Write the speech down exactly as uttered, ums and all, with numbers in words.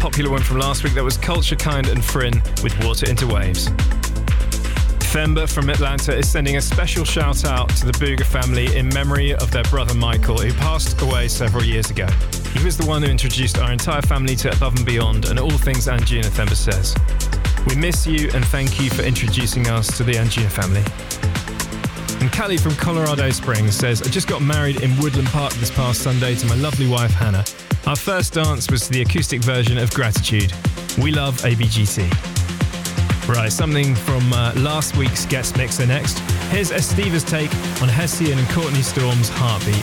popular one from last week. That was Culture Kind and Frin with Water Into Waves. Femba from Atlanta is sending a special shout out to the Booger family in memory of their brother Michael, who passed away several years ago. He was the one who introduced our entire family to Above and Beyond and all things Anjuna Themba says. We miss you and thank you for introducing us to the Anjuna family. And Callie from Colorado Springs says, I just got married in Woodland Park this past Sunday to my lovely wife Hannah. Our first dance was to the acoustic version of Gratitude. We love A B G C. Right, something from uh, last week's guest mixer next. Here's Esteva's take on Hessian and Courtney Storm's Heartbeat.